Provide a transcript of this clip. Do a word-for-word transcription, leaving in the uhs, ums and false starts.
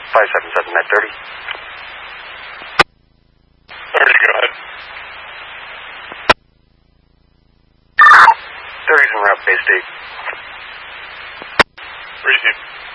five seven seven, Med thirty. thirty, go ahead. thirty's en route, base state. Receive.